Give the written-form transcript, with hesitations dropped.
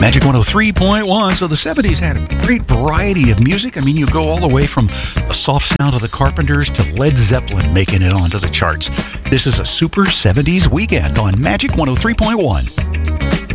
Magic 103.1. So the 70s had a great variety of music. I mean, you go all the way from the soft sound of the Carpenters to Led Zeppelin making it onto the charts. This is a super 70s weekend on Magic 103.1.